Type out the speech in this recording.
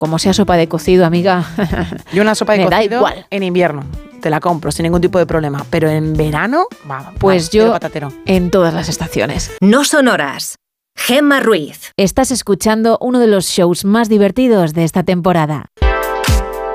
como sea sopa de cocido, amiga. Yo una sopa de me da cocido igual. en invierno te la compro sin ningún tipo de problema, pero en verano, pues yo patatero. En todas las estaciones. No son horas. Gemma Ruiz. Estás escuchando uno de los shows más divertidos de esta temporada.